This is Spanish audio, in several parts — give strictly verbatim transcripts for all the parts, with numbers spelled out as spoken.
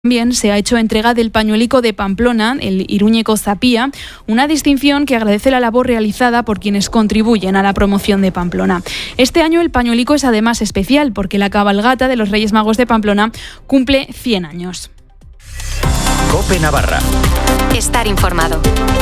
También se ha hecho entrega del pañuelico de Pamplona, el Iruñeko Zapía, una distinción que agradece la labor realizada por quienes contribuyen a la promoción de Pamplona. Este año el pañuelico es además especial porque la cabalgata de los Reyes Magos de Pamplona cumple cien años. COPE Navarra. Estar informado.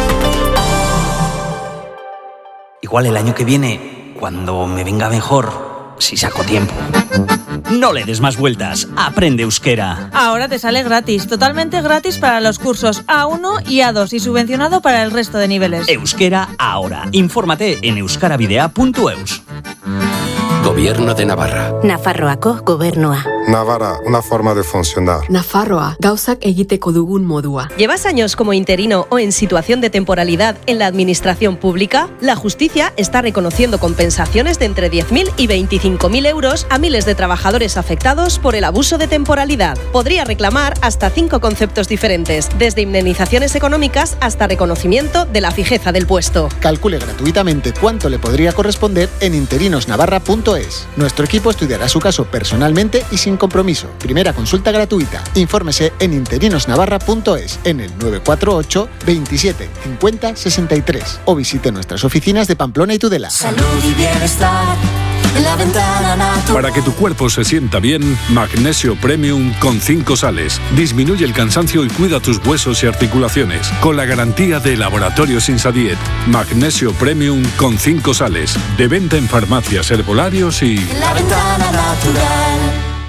Igual el año que viene, cuando me venga mejor, si saco tiempo. No le des más vueltas, aprende euskera. Ahora te sale gratis, totalmente gratis para los cursos A uno y A dos y subvencionado para el resto de niveles. Euskera ahora. Infórmate en euskaravidea punto eus. Gobierno de Navarra. Nafarroako gobernua. Navarra, una forma de funcionar. Nafarroa, gauzak egiteko dugun modua. ¿Llevas años como interino o en situación de temporalidad en la administración pública? La justicia está reconociendo compensaciones de entre diez mil y veinticinco mil euros a miles de trabajadores afectados por el abuso de temporalidad. Podría reclamar hasta cinco conceptos diferentes, desde indemnizaciones económicas hasta reconocimiento de la fijeza del puesto. Calcule gratuitamente cuánto le podría corresponder en interinosnavarra punto es. Nuestro equipo estudiará su caso personalmente y sin compromiso. Primera consulta gratuita. Infórmese en interinosnavarra punto es, en el nueve cuatro ocho, veintisiete, cincuenta, sesenta y tres o visite nuestras oficinas de Pamplona y Tudela. Salud y bienestar en la ventana natural. Para que tu cuerpo se sienta bien, Magnesio Premium con cinco sales. Disminuye el cansancio y cuida tus huesos y articulaciones. Con la garantía de Laboratorios Insadiet. Magnesio Premium con cinco sales. De venta en farmacias, herbolarios y... La ventana natural.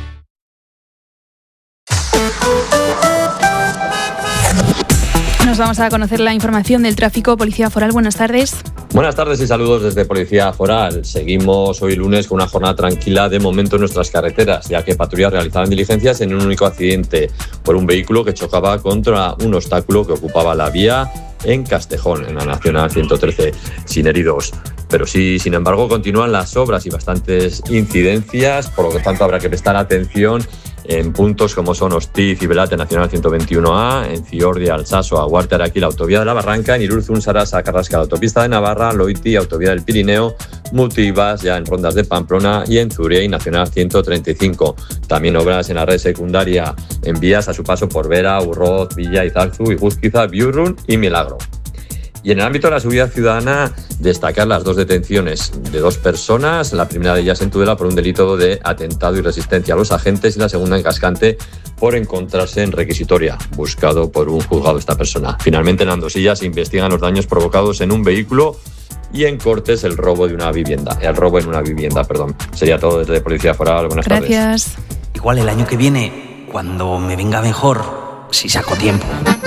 Nos vamos a conocer la información del tráfico. Policía Foral, buenas tardes. Buenas tardes y saludos desde Policía Foral. Seguimos hoy lunes con una jornada tranquila de momento en nuestras carreteras, ya que patrullas realizaban diligencias en un único accidente por un vehículo que chocaba contra un obstáculo que ocupaba la vía en Castejón, en la Nacional ciento trece, sin heridos. Pero sí, sin embargo, continúan las obras y bastantes incidencias, por lo tanto habrá que prestar atención en puntos como son Hostiz y Belate, Nacional ciento veintiuno A, en Ciordia, Alsaso, Aguarte, Araquí, la autovía de la Barranca, en Irurzun, Sarasa, Carrasca, la autopista de Navarra, Loiti, autovía del Pirineo, Multibas, ya en Rondas de Pamplona, y en Zuriei, Nacional ciento treinta y cinco. También obras en la red secundaria en vías a su paso por Vera, Urroz, Villa, Izalzu, Iguzquiza, Biurrun y Milagro. Y en el ámbito de la seguridad ciudadana, destacar las dos detenciones de dos personas, la primera de ellas en Tudela por un delito de atentado y resistencia a los agentes y la segunda en Cascante por encontrarse en requisitoria, buscado por un juzgado esta persona. Finalmente en Andosilla se investigan los daños provocados en un vehículo y en Cortes el robo de una vivienda, el robo en una vivienda, perdón. Sería todo desde Policía Foral. Buenas tardes. Gracias. Igual el año que viene, cuando me venga mejor, si saco tiempo.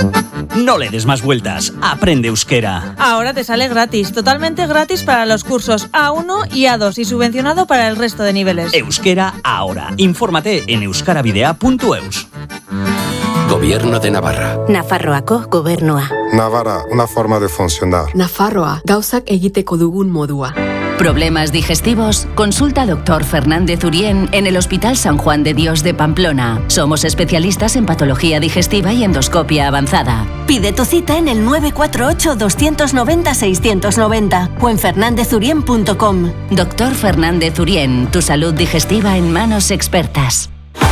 No le des más vueltas, aprende euskera. Ahora te sale gratis, totalmente gratis para los cursos A uno y A dos y subvencionado para el resto de niveles. Euskera ahora. Infórmate en euskaravidea punto eus. Gobierno de Navarra. Nafarroako gobernua. Navarra, una forma de funcionar. Nafarroa, gauzak egiteko dugun modua. ¿Problemas digestivos? Consulta al doctor Fernández Urien en el Hospital San Juan de Dios de Pamplona. Somos especialistas en patología digestiva y endoscopia avanzada. Pide tu cita en el nueve cuatro ocho, dos nueve cero, seis nueve cero o en fernández urien punto com. Doctor Fernández Urien, tu salud digestiva en manos expertas.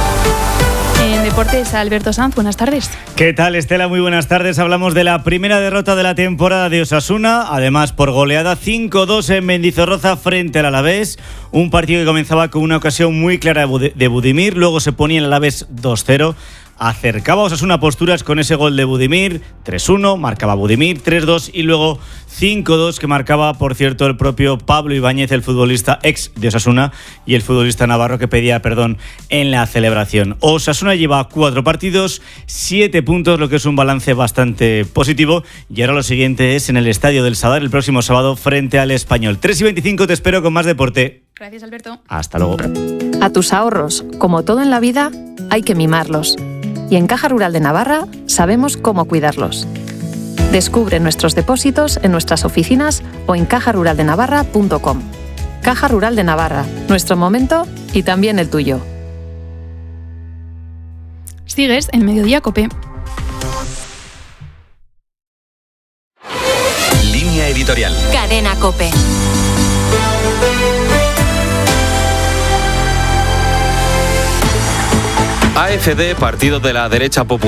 En deportes, Alberto Sanz, buenas tardes. ¿Qué tal, Estela? Muy buenas tardes. Hablamos de la primera derrota de la temporada de Osasuna, además por goleada cinco dos en Mendizorroza frente al Alavés. Un partido que comenzaba con una ocasión muy clara de Budimir, luego se ponía el Alavés dos cero. Acercaba a Osasuna posturas con ese gol de Budimir, tres uno, marcaba Budimir, tres dos y luego cinco dos que marcaba, por cierto, el propio Pablo Ibáñez, el futbolista ex de Osasuna y el futbolista navarro que pedía perdón en la celebración. Osasuna lleva cuatro partidos, siete puntos, lo que es un balance bastante positivo, y ahora lo siguiente es en el Estadio del Sadar el próximo sábado frente al Español. tres y veinticinco, te espero con más deporte. Gracias, Alberto. Hasta luego. A tus ahorros, como todo en la vida, hay que mimarlos. Y en Caja Rural de Navarra sabemos cómo cuidarlos. Descubre nuestros depósitos en nuestras oficinas o en caja rural de navarra punto com. Caja Rural de Navarra, nuestro momento y también el tuyo. Sigues en Mediodía COPE. Línea editorial. Cadena COPE. A F D, partido de la derecha popular.